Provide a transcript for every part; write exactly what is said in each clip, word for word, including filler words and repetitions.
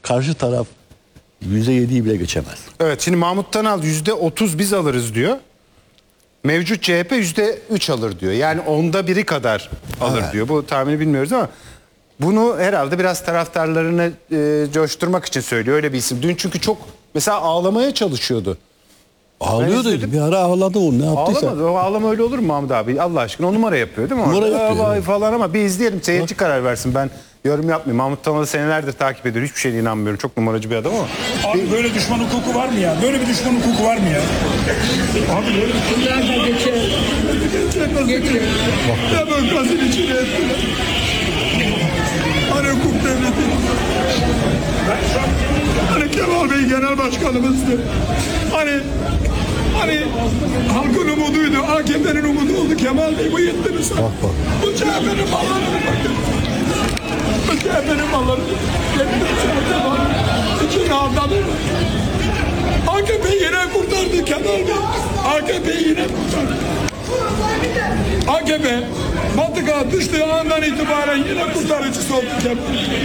karşı taraf yüzde yediyi bile geçemez. Evet, şimdi Mahmut Tanal yüzde otuz biz alırız diyor. Mevcut C H P yüzde üç alır diyor. Yani onda biri kadar alır Evet. diyor. Bu tahmini bilmiyoruz ama bunu herhalde biraz taraftarlarını e, coşturmak için söylüyor. Öyle bir isim. Dün çünkü çok mesela ağlamaya çalışıyordu. Ağlıyordu. izledim. Bir ara ağladı o, ne yaptıysa. Ağlamadı. O ağlama öyle olur mu Mahmut abi? Allah aşkına o numara yapıyor değil mi? Numara Orada? yapıyor, Vay evet. falan ama bir izleyelim. Seyirci karar versin. Ben yorum yapmayayım. Mahmut Tanal'ı senelerdir takip ediyorum. Hiçbir şeyine inanmıyorum. Çok numaracı bir adam ama. Abi böyle düşman hukuku var mı ya? Böyle bir düşman hukuku var mı ya? Abi böyle bir Bunlar da geçer. Geçer. demokrasinin içine ettiler. Hani hukuk devleti. Hani Kemal Bey genel başkanımızdı. Hani hani halkın umuduydu. A K P'nin umudu oldu. Kemal Bey bu yettiniz. Bak bak. Bu C H P'nin mallarını bakın. Bu C H P'nin mallarını yettiniz. İçine anladın mı? A K P'yi yine kurtardı Kemal Bey. A K P'yi yine kurtardı. A K P mantıka düştüğü andan itibaren yine kurtarıcısı oldu Kemal.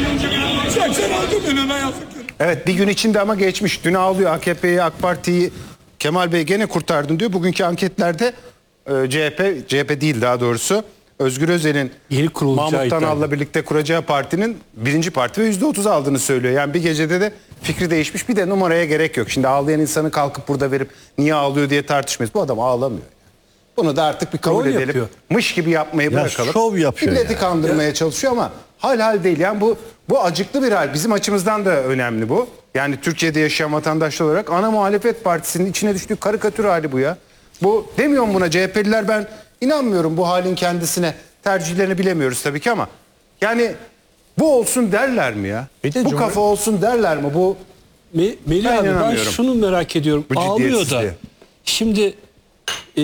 seksen altı milyona yazık. Evet, bir gün içinde ama geçmiş. Dün ağlıyor A K P'yi, AK Parti'yi Kemal Bey gene kurtardın diyor. Bugünkü anketlerde e, C H P, C H P değil daha doğrusu Özgür Özel'in Yeni kurulacağı Mahmut iddia. Tanal'la birlikte kuracağı partinin birinci parti ve yüzde otuz aldığını söylüyor. Yani bir gecede de fikri değişmiş. Bir de numaraya gerek yok. Şimdi ağlayan insanı kalkıp burada verip niye ağlıyor diye tartışmayız. Bu adam ağlamıyor. Bunu da artık bir kabul Şov edelim. yapıyor. Mış gibi yapmayı Ya bırakalım. şov yapıyor Milleti ya. kandırmaya çalışıyor ama hal hal değil. Yani bu bu acıklı bir hal. Bizim açımızdan da önemli bu. Yani Türkiye'de yaşayan vatandaşlar olarak ana muhalefet partisinin içine düştüğü karikatür hali bu ya. Bu demiyorum buna C H P'liler, ben inanmıyorum bu halin kendisine. Tercihlerini bilemiyoruz tabii ki ama yani bu olsun derler mi ya? Bir de Bu Cumhur- kafa olsun derler mi? Bu Me Melih Ben abi ben inanamıyorum. şunu merak ediyorum. Bu Ağlıyor da. ciddiyetsizliğe. Şimdi e,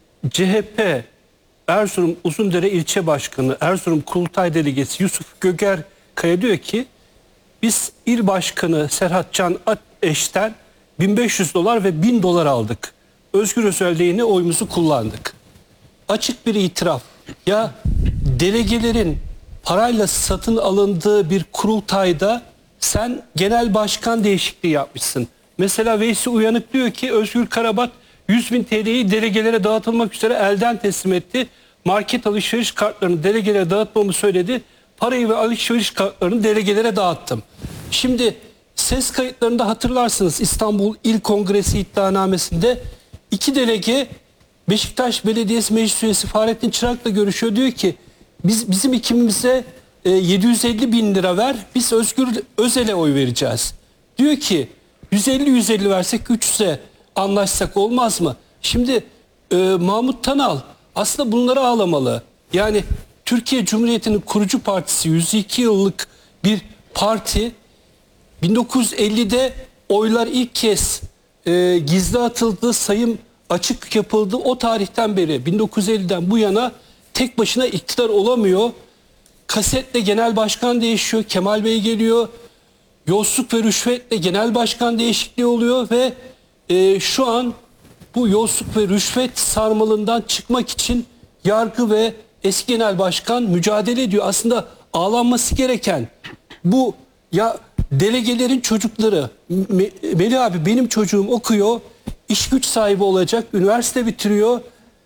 C H P Erzurum Uzundere İlçe Başkanı, Erzurum Kurultay Delegesi Yusuf Göger Kaya diyor ki biz il başkanı Serhat Can Ateş'ten bin beş yüz dolar ve bin dolar aldık. Özgür Özel lehine oyumuzu kullandık. Açık bir itiraf. Ya delegelerin parayla satın alındığı bir kurultayda sen genel başkan değişikliği yapmışsın. Mesela Veysi Uyanık diyor ki Özgür Karabat yüz bin T L'yi delegelere dağıtılmak üzere elden teslim etti. Market alışveriş kartlarını delegelere dağıtmamı söyledi. Parayı ve alışveriş kartlarını delegelere dağıttım. Şimdi ses kayıtlarında hatırlarsınız İstanbul İl Kongresi iddianamesinde iki delege Beşiktaş Belediyesi Meclis Üyesi Fahrettin Çırak'la görüşüyor. Diyor ki biz bizim ikimize e, yedi yüz elli bin lira ver, biz Özgür Özel'e oy vereceğiz. Diyor ki yüz elli yüz elli versek üç yüze anlaşsak olmaz mı? Şimdi e, Mahmut Tanal aslında bunları ağlamalı. Yani Türkiye Cumhuriyeti'nin kurucu partisi yüz iki yıllık bir parti. bin dokuz yüz ellide oylar ilk kez e, gizli atıldı, sayım açık yapıldı. O tarihten beri bin dokuz yüz elliden bu yana tek başına iktidar olamıyor. Kasetle genel başkan değişiyor, Kemal Bey geliyor. Yolsuzluk ve rüşvetle genel başkan değişikliği oluyor ve e, şu an bu yolsuzluk ve rüşvet sarmalından çıkmak için yargı ve eski genel başkan mücadele ediyor. Aslında ağlanması gereken bu, ya delegelerin çocukları, Me Melih abi benim çocuğum okuyor, iş güç sahibi olacak, üniversite bitiriyor.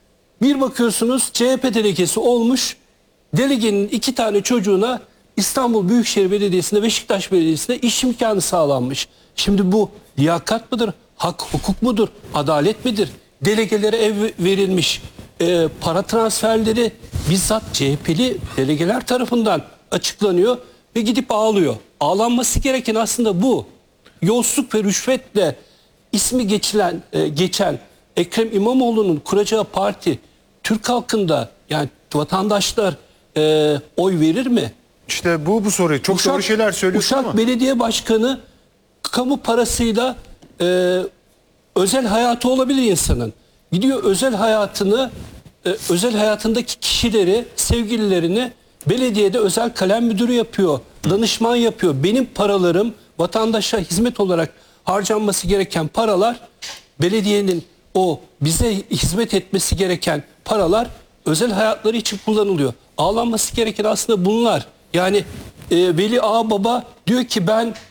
Bir bakıyorsunuz C H P delegesi olmuş, delegenin iki tane çocuğuna İstanbul Büyükşehir Belediyesi'nde, Beşiktaş Belediyesi'nde iş imkanı sağlanmış. Şimdi bu liyakat mıdır, hak hukuk mudur, adalet midir? Delegelere ev verilmiş, e, para transferleri bizzat C H P'li delegeler tarafından açıklanıyor ve gidip ağlıyor. Ağlanması gereken aslında bu. Yolsuzluk ve rüşvetle ismi geçilen, e, geçen Ekrem İmamoğlu'nun kuracağı parti Türk halkında, yani vatandaşlar e, oy verir mi? işte bu bu soruyu çok doğru şeyler söylüyorsun Uşak ama. Belediye Başkanı kamu parasıyla e, özel hayatı olabilir insanın. Gidiyor özel hayatını, e, özel hayatındaki kişileri, sevgililerini belediyede özel kalem müdürü yapıyor, danışman yapıyor. Benim paralarım, vatandaşa hizmet olarak harcanması gereken paralar, belediyenin o bize hizmet etmesi gereken paralar özel hayatları için kullanılıyor. Ağlanması gereken aslında bunlar. Yani e, Veli Ağababa diyor ki ben